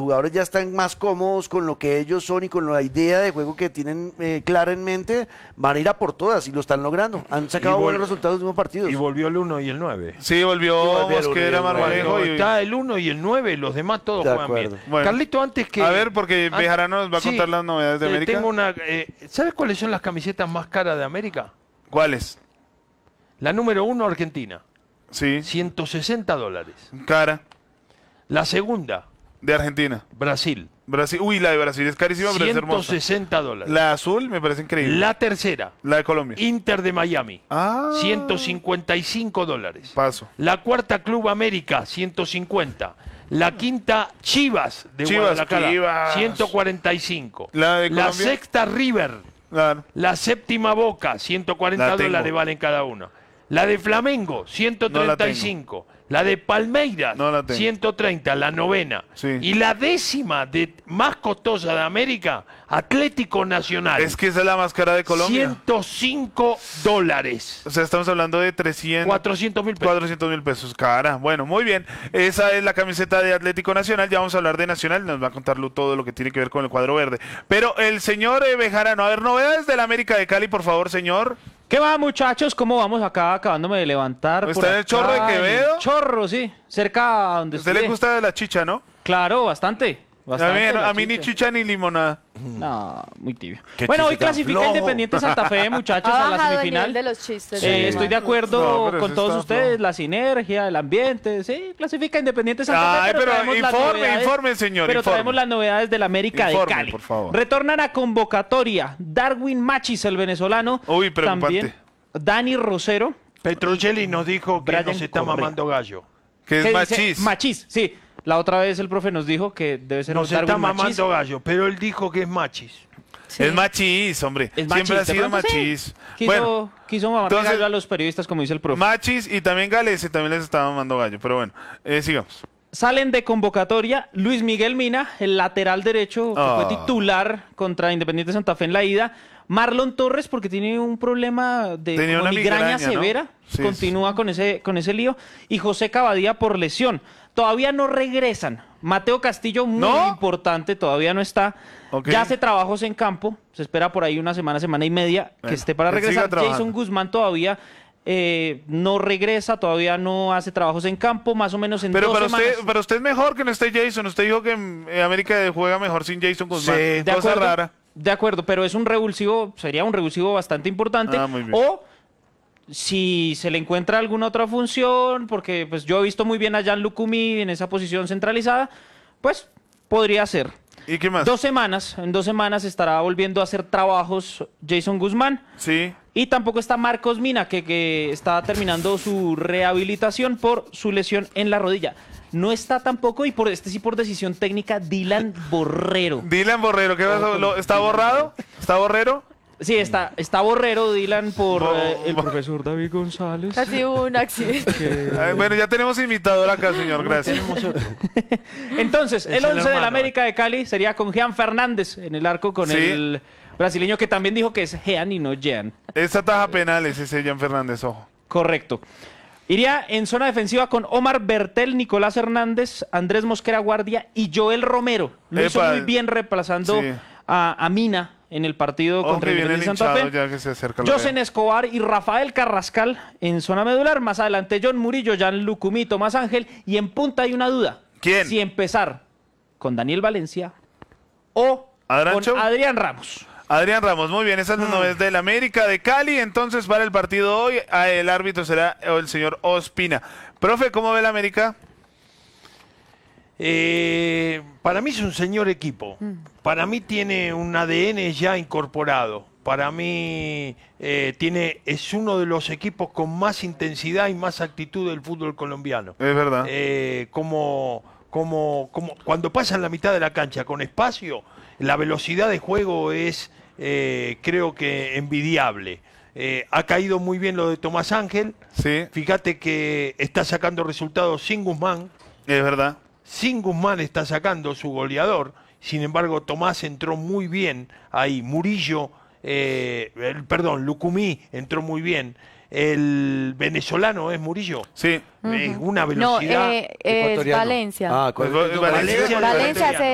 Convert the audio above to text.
jugadores ya están más cómodos con lo que ellos son y con la idea de juego que tienen clara en mente, van a ir a por todas y lo están logrando. Han sacado buenos resultados en los últimos partidos. Y volvió el 1 y el 9. Sí, volvió Mosquera, Marmolejo. Está el 1 y el 9, los demás todos juegan bien. Bueno. Carlito, antes que... A ver, porque Bejarano nos va a contar las novedades de América. Tengo ¿sabes cuáles son las camisetas más caras de América? ¿Cuáles? La número 1, Argentina. Sí. $160. Cara. La segunda, De Argentina. Brasil. Brasil. Uy, la de Brasil es carísima, pero es hermosa. $160. La azul me parece increíble. La tercera, La de Colombia. Inter de Miami. Ah. $155. Paso. La cuarta, Club América, 150. La quinta, Chivas de Guadalajara, Chivas. 145. La de Colombia. sexta, River. Claro. La séptima, Boca, $140 valen cada una. La de Flamengo, 135. La de Palmeiras, No la tengo. 130. La novena. Sí. Y la décima más costosa de América, Atlético Nacional. Es que esa es la más cara de Colombia. $105. O sea, estamos hablando de 300... 400.000 pesos. 400.000 pesos, cara. Bueno, muy bien. Esa es la camiseta de Atlético Nacional. Ya vamos a hablar de Nacional. Nos va a contar todo lo que tiene que ver con el cuadro verde. Pero el señor Bejarano, a ver, novedades del América de Cali, por favor, señor. ¿Qué va, muchachos? ¿Cómo vamos acá? Acabándome de levantar. ¿Está en el Chorro de Quevedo? En el Chorro, sí. Cerca donde ¿A usted le gusta la chicha, no? Claro, bastante. A mí ni chicha ni limonada. No, muy tibio. Qué Bueno, hoy chiste tan clasifica flojo. Independiente Santa Fe, muchachos, Ha a la bajado el semifinal. nivel de los chistes. Estoy de acuerdo No, pero con eso todos está ustedes, flojo. la sinergia, el ambiente, sí, clasifica Independiente Santa Fe. Ay, pero traemos las novedades- informe, señor. Pero informe. traemos las novedades del América Informe, de Cali. por favor. Retornan a convocatoria Darwin Machis, el venezolano. Uy, preocupante. También Dani Rosero. Petrocelli nos dijo que Brian nos está Correa. mamando gallo. Que es ¿Qué dice? machis. Machis, sí. La otra vez el profe nos dijo que debe ser Nos un está Darwin Machis. mamando gallo, pero él dijo que es machis. Es machis, hombre. Es Siempre machis, ha de sido pronto sí. machis. Quiso, Bueno, quiso mamar entonces- gallo a los periodistas, como dice el profe. machis y también Galese también les estaba mamando gallo. Pero bueno, sigamos. Salen de convocatoria Luis Miguel Mina, el lateral derecho, que Ah. fue titular contra Independiente Santa Fe en la ida. Marlon Torres, porque tiene un problema de Tenía como una migraña migraña, ¿no? severa, Sí, continúa con ese lío. Y José Cavadía por lesión. Todavía no regresan. Mateo Castillo, muy ¿No? importante, todavía no está. Ok. Ya hace trabajos en campo. Se espera por ahí una semana y media que Bueno, esté para que siga regresar. trabajando. Jason Guzmán todavía no regresa, todavía no hace trabajos en campo, más o menos en Pero 2 semanas. para usted es mejor que no esté Jason. Usted dijo que América juega mejor sin Jason Guzmán. Sí. De Cosa acuerdo, rara. de acuerdo, pero es un revulsivo, sería un revulsivo bastante importante. Ah, muy bien. O si se le encuentra alguna otra función, porque pues yo he visto muy bien a Jan Lucumí en esa posición centralizada, pues podría ser. ¿Y qué más? 2 semanas, en 2 semanas estará volviendo a hacer trabajos Jason Guzmán. Sí. Y tampoco está Marcos Mina, que está terminando su rehabilitación por su lesión en la rodilla. No está tampoco, y por por decisión técnica, Dylan Borrero. Dylan Borrero, ¿qué pasó? ¿Está borrado? ¿Está Borrero? Sí, está Borrero, Dylan, por el profesor David González. Casi hubo un accidente. Bueno, ya tenemos invitador acá, señor. Gracias. Entonces, Es el el 11 del hermano. América de Cali sería con Jean Fernández en el arco, con Sí. el brasileño que también dijo que es Jean y no Jean. Esta taja penal es ese Jan Fernández, ojo. Correcto. Iría en zona defensiva con Omar Bertel, Nicolás Hernández, Andrés Mosquera Guardia y Joel Romero. Lo hizo Epa. muy bien reemplazando Sí. a Mina en el partido Ojo contra que viene Independiente Santa hinchado Fe. ya que se acerca la Josen hora. Escobar y Rafael Carrascal en zona medular. Más adelante John Murillo, Jan Lucumí, Tomás Ángel. Y en punta hay una duda. ¿Quién? Si empezar con Daniel Valencia o ¿Adrancho? con Adrián Ramos. Adrián Ramos, muy bien, esas son las novedades del América de Cali. Entonces, para el partido hoy, el árbitro será el señor Ospina. Profe, ¿cómo ve el América? Para mí es un señor equipo. Para mí tiene un ADN ya incorporado. Para mí es uno de los equipos con más intensidad y más actitud del fútbol colombiano. Es verdad. Como cuando pasan la mitad de la cancha con espacio, la velocidad de juego es, creo que, envidiable. Ha caído muy bien lo de Tomás Ángel. Sí, Fíjate que está sacando resultados sin Guzmán. es verdad. Sin Guzmán está sacando su goleador. Sin embargo, Tomás entró muy bien ahí. Murillo, Lucumí entró muy bien. El venezolano es Murillo. Sí. Una No, velocidad. es Valencia. Ah, Pues, ¿cuál es tu Valencia. Valencia? Valencia